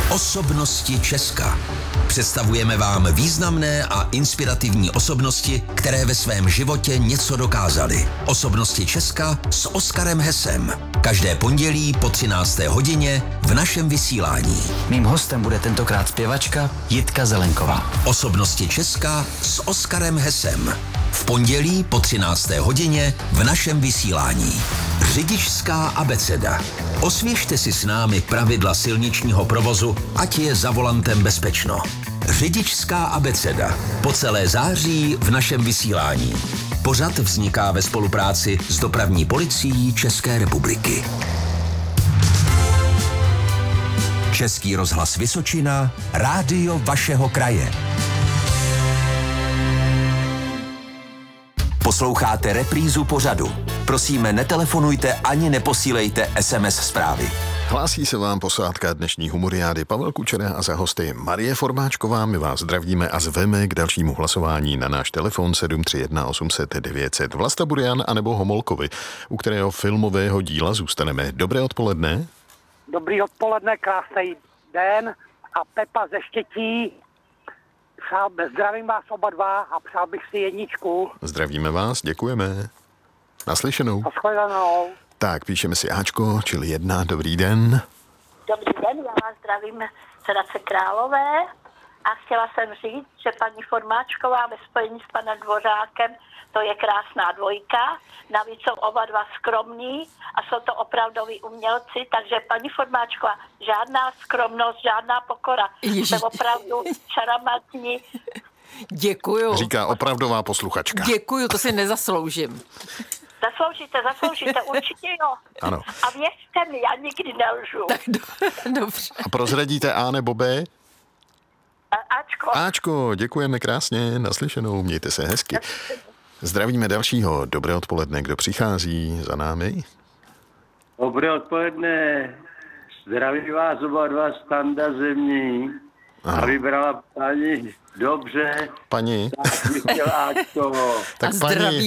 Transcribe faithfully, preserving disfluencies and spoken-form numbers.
Osobnosti Česka. Představujeme vám významné a inspirativní osobnosti, které ve svém životě něco dokázaly. Osobnosti Česka s Oskarem Hesem. Každé pondělí po třinácté hodině v našem vysílání. Mým hostem bude tentokrát zpěvačka Jitka Zelenková. Osobnosti Česka s Oskarem Hesem. V pondělí po třinácté hodině v našem vysílání. Řidičská abeceda. Osvěžte si s námi pravidla silničního provozu, ať je za volantem bezpečno. Řidičská abeceda. Po celé září v našem vysílání. Pořad vzniká ve spolupráci s Dopravní policií České republiky. Český rozhlas Vysočina, rádio vašeho kraje. Posloucháte reprízu pořadu. Prosíme, netelefonujte ani neposílejte es em es zprávy. Hlásí se vám posádka dnešní humoriády Pavel Kučera a za hosty Marie Formáčková. My vás zdravíme a zveme k dalšímu hlasování na náš telefon sedm tři jedna osm set devět set. Vlasta Burian anebo Homolkovi, u kterého filmového díla zůstaneme. Dobré odpoledne. Dobrý odpoledne, krásný den a Pepa ze Štětí. Přál, zdravím vás oba dva a přál bych si jedničku. Zdravíme vás, děkujeme. Naslyšenou. Nashledanou. Tak, píšeme si Ačko, čili jedna, dobrý den. Dobrý den, já vás zdravím z Hradce Králové a chtěla jsem říct, že paní Formáčková ve spojení s panem Dvořákem, to je krásná dvojka, navíc jsou oba dva skromní a jsou to opravdoví umělci, takže paní Formáčková, žádná skromnost, žádná pokora, jste opravdu šarmantní. Děkuju. Říká opravdová posluchačka. Děkuju, to si nezasloužím. Zasloužíte, zasloužíte, určitě jo. Ano. A věřte mi, já nikdy nelžu. Tak do, dobře. A prozradíte A nebo B? A, Ačko. Ačko, děkujeme krásně, naslyšenou, mějte se hezky. Zdravíme dalšího, dobré odpoledne, kdo přichází za námi? Dobré odpoledne, zdraví vás oba dva Standa Zemní. A vybrala paní dobře. Paní. Tak bych chtěl Ačko. Tak A paní,